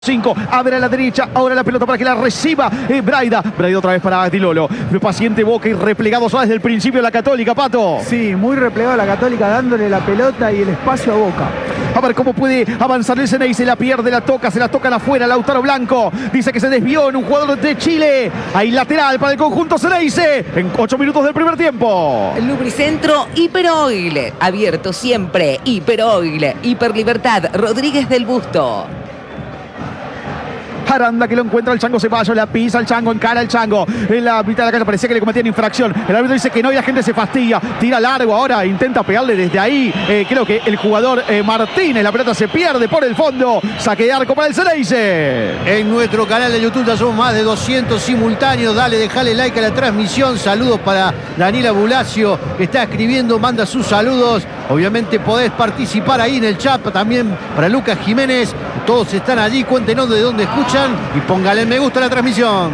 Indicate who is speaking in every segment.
Speaker 1: 5, abre a la derecha, ahora la pelota para que la reciba Braida otra vez para Di Lolo, paciente Boca y replegado ya desde el principio la Católica, Pato.
Speaker 2: Sí, muy replegado la Católica, dándole la pelota y el espacio a Boca.
Speaker 1: A ver cómo puede avanzar el Ceney, se la pierde, se la tocan afuera, Lautaro Blanco, dice que se desvió en un jugador de Chile, hay lateral para el conjunto Ceneice, en 8 minutos del primer tiempo.
Speaker 3: Lubricentro Hiperoil, abierto siempre, Hiperoil, Hiperlibertad, Rodríguez del Busto.
Speaker 1: Aranda que lo encuentra el Chango Ceballos, la pisa el Chango, encara el Chango en la mitad de la cancha, parecía que le cometían infracción, el árbitro dice que no y la gente se fastidia, tira largo ahora, intenta pegarle desde ahí, creo que el jugador Martínez, la pelota se pierde por el fondo, saque de arco para el Ceneice.
Speaker 4: En nuestro canal de YouTube ya somos más de 200 simultáneos, dale, dejale like a la transmisión, saludos para Daniela Bulacio que está escribiendo, manda sus saludos, obviamente podés participar ahí en el chat, también para Lucas Jiménez, todos están allí, cuéntenos de dónde escuchan y póngale me gusta a la transmisión.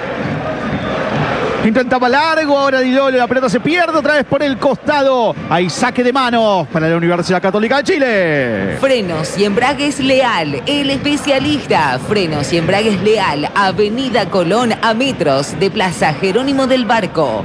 Speaker 1: Intentaba largo, ahora Di Lolo, la pelota se pierde otra vez por el costado. Hay saque de manos para la Universidad Católica de Chile.
Speaker 3: Frenos y embragues Leal, el especialista. Frenos y embragues Leal, Avenida Colón a metros de Plaza Jerónimo del Barco.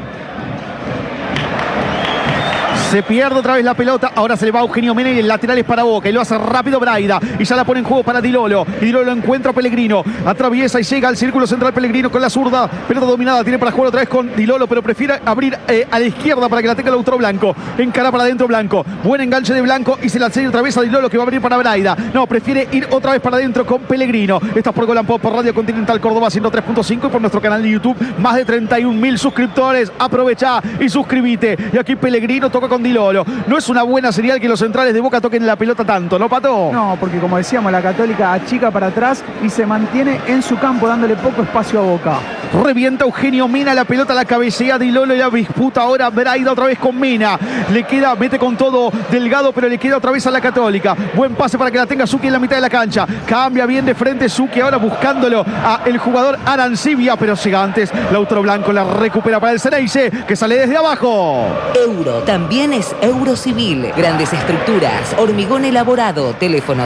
Speaker 1: Se pierde otra vez la pelota, ahora se le va a Eugenio Mena y el lateral es para Boca y lo hace rápido Braida y ya la pone en juego para Di Lolo. Y Di Lolo encuentra a Pellegrino, atraviesa y llega al círculo central Pellegrino con la zurda, pelota dominada, tiene para jugar otra vez con Di Lolo, pero prefiere abrir a la izquierda para que la tenga Lautaro Blanco. Encara para adentro Blanco, buen enganche de Blanco y se la hace otra vez a Di Lolo que va a abrir para Braida. No, prefiere ir otra vez para adentro con Pellegrino. Estás por Golan Pop, por Radio Continental Córdoba 103.5 y por nuestro canal de YouTube, más de 31.000 suscriptores. Aprovecha y suscríbete. Y aquí Pellegrino toca con Di Lolo. No es una buena señal que los centrales de Boca toquen la pelota tanto, ¿no, Pato?
Speaker 2: No, porque como decíamos, la Católica achica para atrás y se mantiene en su campo dándole poco espacio a Boca.
Speaker 1: Revienta Eugenio Mena, la pelota la cabecea Di Lolo y la disputa ahora Braida otra vez con Mena. Le queda, mete con todo Delgado, pero le queda otra vez a la Católica. Buen pase para que la tenga Zucchi en la mitad de la cancha. Cambia bien de frente Zucchi, ahora buscándolo a el jugador Arancibia, pero llega antes. Lautaro Blanco la recupera para el Ceneice, que sale desde abajo.
Speaker 3: Euro, también es Eurocivil. Grandes estructuras, hormigón elaborado. Teléfono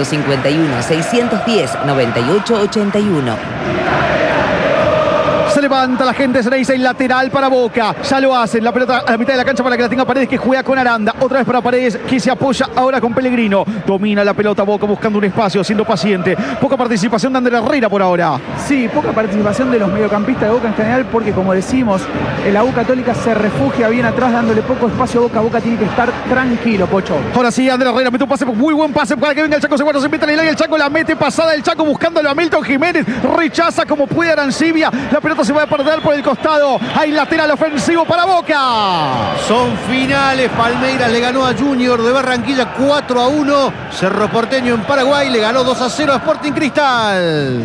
Speaker 3: 351-610-9881.
Speaker 1: Se levanta la gente, Ceneice, el lateral para Boca. Ya lo hacen, la pelota a la mitad de la cancha para que la tenga Paredes, que juega con Aranda. Otra vez para Paredes, que se apoya ahora con Pellegrino. Domina la pelota Boca buscando un espacio, siendo paciente. Poca participación de Ander Herrera por ahora.
Speaker 2: Sí, poca participación de los mediocampistas de Boca en general, porque como decimos, la U Católica se refugia bien atrás, dándole poco espacio a Boca. Boca tiene que estar tranquilo, Pocho.
Speaker 1: Ahora sí, Ander Herrera mete un pase, muy buen pase para que venga el Chaco Ceballos, se mete en el área, el Chaco la mete pasada, el Chaco buscándolo a Milton Jiménez, rechaza como puede Arancibia, la pelota se va a perder por el costado, hay lateral ofensivo para Boca.
Speaker 4: Son finales, Palmeiras le ganó a Junior de Barranquilla 4-1, Cerro Porteño en Paraguay le ganó 2-0 a Sporting Cristal.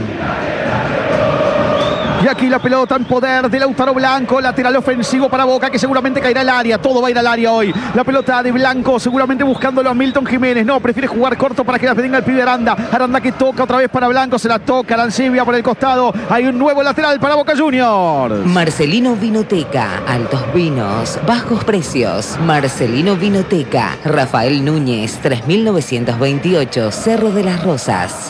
Speaker 1: Y aquí la pelota en poder de Lautaro Blanco, lateral ofensivo para Boca, que seguramente caerá al área, todo va a ir al área hoy. La pelota de Blanco, seguramente buscándolo a Milton Jiménez, no, prefiere jugar corto para que la tenga el pibe Aranda. Aranda que toca otra vez para Blanco, se la toca Arancibia por el costado, hay un nuevo lateral para Boca Juniors.
Speaker 3: Marcelino Vinoteca, altos vinos, bajos precios. Marcelino Vinoteca, Rafael Núñez, 3928, Cerro de las Rosas.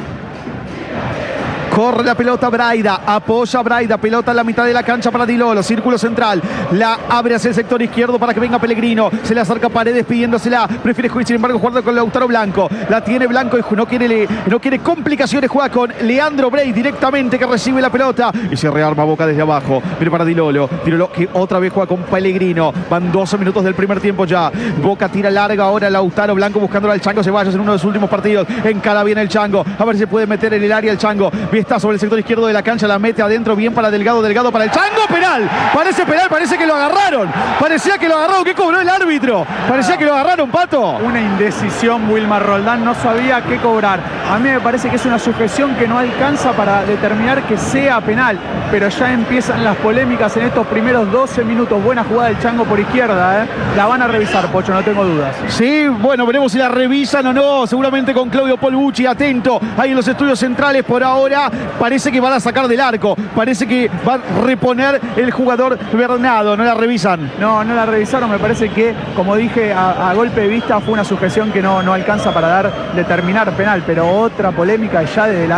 Speaker 1: Corre la pelota Braida, apoya Braida, pelota en la mitad de la cancha para Di Lolo, círculo central, la abre hacia el sector izquierdo para que venga Pellegrino, se le acerca Paredes pidiéndosela, prefiere sin embargo jugar con Lautaro Blanco, la tiene Blanco y no quiere complicaciones, juega con Leandro Bray directamente que recibe la pelota y se rearma Boca desde abajo, pero para Di Lolo que otra vez juega con Pellegrino, van 12 minutos del primer tiempo ya, Boca tira larga ahora Lautaro Blanco buscándolo al Chango Ceballos en uno de los últimos partidos, encara bien el Chango, a ver si puede meter en el área el Chango, está sobre el sector izquierdo de la cancha, la mete adentro, bien para Delgado para el Chango, penal, parece que lo agarraron, parecía que lo agarraron, ¿qué cobró el árbitro? Parecía que lo agarraron, Pato.
Speaker 2: Una indecisión, Wilmar Roldán, no sabía qué cobrar. A mí me parece que es una sujeción que no alcanza para determinar que sea penal, pero ya empiezan las polémicas en estos primeros 12 minutos. Buena jugada del Chango por izquierda, la van a revisar, Pocho, no tengo dudas.
Speaker 1: Sí, bueno, veremos si la revisan o no, seguramente con Claudio Polbucci atento, ahí en los estudios centrales por ahora. parece que van a sacar del arco, parece que va a reponer el jugador Bernardo, no la revisan.
Speaker 2: No la revisaron, me parece que, como dije, a golpe de vista fue una sujeción que no alcanza para determinar penal, pero otra polémica ya desde la